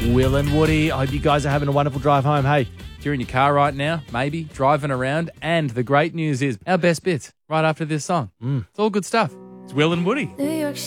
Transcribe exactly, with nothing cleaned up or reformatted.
Will and Woody. I hope you guys are having a wonderful drive home. Hey, If you're in your car right now, maybe, driving around, and the great news is our best bits right after this song. Mm. It's all good stuff. It's Will and Woody. New York